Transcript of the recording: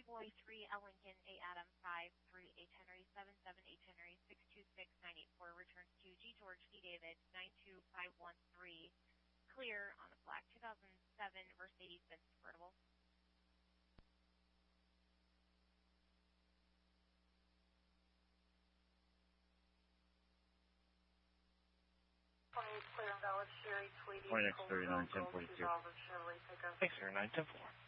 Boy 3, L Lincoln, A Adam 5, 3, H Henry 7, 7, H Henry 626 984 returns to G George D David 92513. Clear on a black 2007 Mercedes-Benz convertible. Point X 39, 1042. Thanks, sir, 910-4.